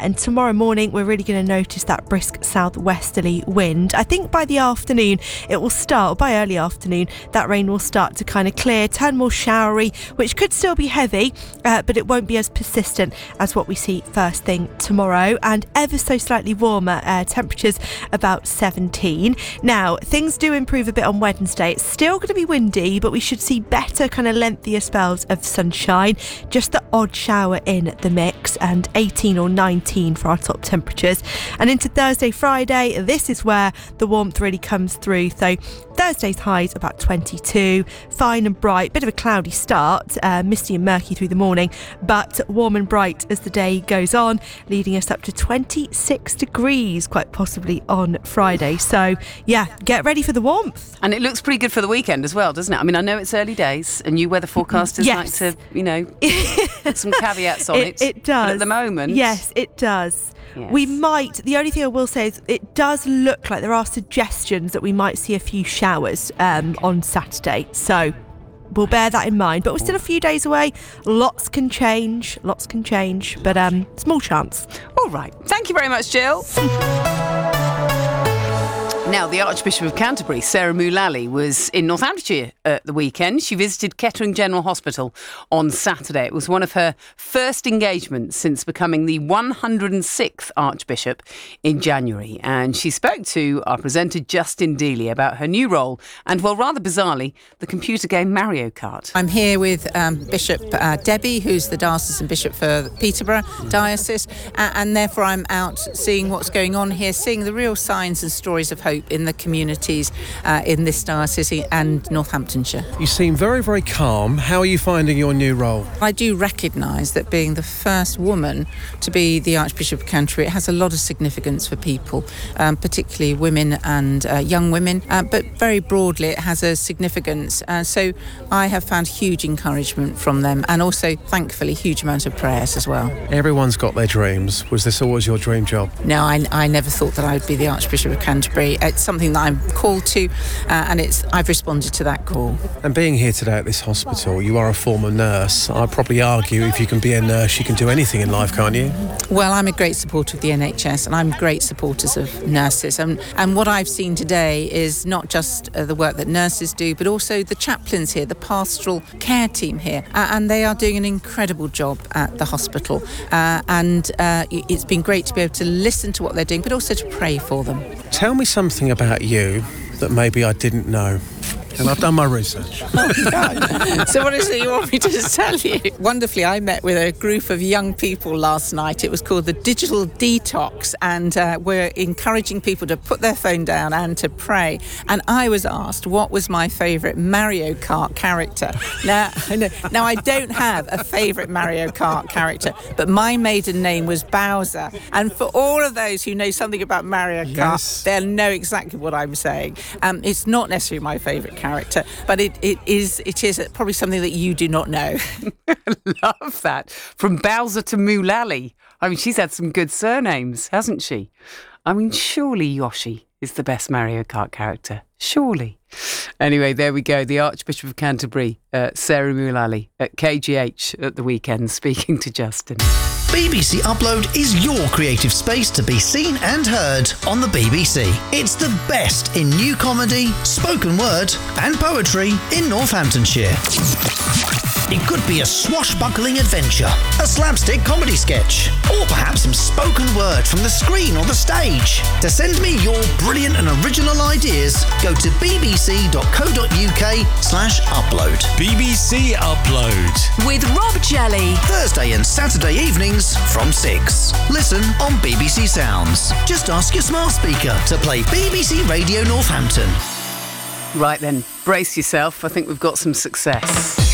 And tomorrow morning, we're really going to notice that brisk southwesterly wind. I think by the afternoon, it will start, or by early afternoon, that rain will start to kind of clear, turn more showery, which could still be heavy, but it won't be as persistent as what we see first thing tomorrow. And ever so slightly warmer, temperatures about 17. Now, things do improve a bit on Wednesday. It's still going to be windy, but we should see better kind of lengthier spells of sunshine. Just the odd shower in the mix, and 18 or 19 for our top temperatures. And into Thursday, Friday, this is where the warmth really comes through. So Thursday's highs about 22, fine and bright, bit of a cloudy start, misty and murky through the morning, but warm and bright as the day goes on, leading us up to 26 degrees, quite possibly on Friday. So yeah, get ready for the warmth. And it looks pretty good for the weekend as well, doesn't it? I mean, I know it's early days and you weather forecasters like to, put some caveats on it. It does. But at the moment. Yes, it does. Yes. We might, the only thing I will say is it does look like there are suggestions that we might see a few showers on Saturday. So we'll bear that in mind. But we're still a few days away. Lots can change, but small chance. All right. Thank you very much, Jill. Now, the Archbishop of Canterbury, Sarah Mullally, was in Northamptonshire at the weekend. She visited Kettering General Hospital on Saturday. It was one of her first engagements since becoming the 106th Archbishop in January. And she spoke to our presenter, Justin Dealey, about her new role and, well, rather bizarrely, the computer game Mario Kart. I'm here with Bishop Debbie, who's the diocesan bishop for Peterborough Diocese, and therefore I'm out seeing what's going on here, seeing the real signs and stories of hope in the communities in this diocese and Northamptonshire. You seem very, very calm. How are you finding your new role? I do recognise that being the first woman to be the Archbishop of Canterbury, it has a lot of significance for people, particularly women and young women, but very broadly it has a significance. So I have found huge encouragement from them, and also, thankfully, huge amount of prayers as well. Everyone's got their dreams. Was this always your dream job? No, I never thought that I would be the Archbishop of Canterbury. It's something that I'm called to, and I've responded to that call. And being here today at this hospital, you are a former nurse. I'd probably argue if you can be a nurse, you can do anything in life, can't you? Well, I'm a great supporter of the NHS, and I'm great supporters of nurses. And what I've seen today is not just the work that nurses do, but also the chaplains here, the pastoral care team here, and they are doing an incredible job at the hospital. And it's been great to be able to listen to what they're doing, but also to pray for them. Tell me something about you that maybe I didn't know. And I've done my research. So what is it you want me to tell you? Wonderfully, I met with a group of young people last night. It was called the Digital Detox, and we're encouraging people to put their phone down and to pray. And I was asked what was my favourite Mario Kart character. Now, I don't have a favourite Mario Kart character, but my maiden name was Bowser. And for all of those who know something about Mario Kart, Yes. they'll know exactly what I'm saying. It's not necessarily my favourite character, but it is probably something that you do not know. Love that. From Bowser to Mullally. I mean, she's had some good surnames, hasn't she? I mean, surely Yoshi is the best Mario Kart character. Surely. Anyway, there we go. The Archbishop of Canterbury, Sarah Mullally, at KGH at the weekend, speaking to Justin. BBC Upload is your creative space to be seen and heard on the BBC. It's the best in new comedy, spoken word and poetry in Northamptonshire. It could be a swashbuckling adventure, a slapstick comedy sketch, or perhaps some spoken word from the screen or the stage. To send me your brilliant and original ideas, go to bbc.co.uk/upload. BBC Upload. With Rob Jelly. Thursday and Saturday evenings from 6. Listen on BBC Sounds. Just ask your smart speaker to play BBC Radio Northampton. Right then, brace yourself. I think we've got some success.